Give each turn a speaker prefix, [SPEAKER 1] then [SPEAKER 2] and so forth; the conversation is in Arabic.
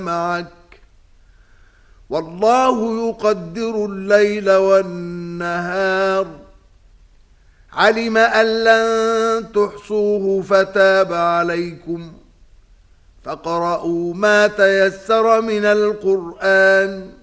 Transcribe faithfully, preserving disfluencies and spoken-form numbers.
[SPEAKER 1] معك والله يقدر الليل والنهار علم أن لن تحصوه فتاب عليكم فاقرؤوا ما تيسر من القرآن